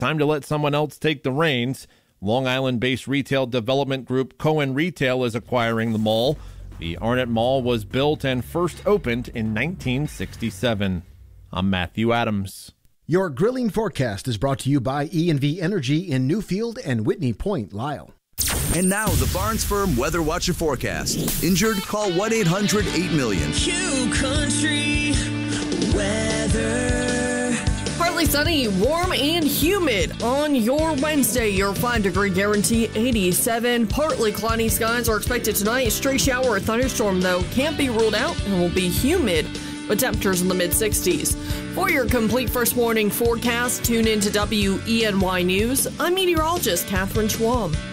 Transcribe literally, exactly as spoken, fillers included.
time to let someone else take the reins. Long Island-based retail development group Cohen Retail is acquiring the mall. The Arnett Mall was built and first opened in nineteen sixty-seven. I'm Matthew Adams. Your grilling forecast is brought to you by E and V Energy in Newfield and Whitney Point, Lisle. And now the Barnes Firm Weather Watcher forecast. Injured? Call one eight hundred eight million. Q Country weather. Partly sunny, warm and humid on your Wednesday. Your five degree guarantee, eighty-seven. Partly cloudy skies are expected tonight. A stray shower or thunderstorm, though, can't be ruled out and will be humid with temperatures in the mid sixties. For your complete first morning forecast, tune in to W E N Y News. I'm meteorologist Catherine Schwab.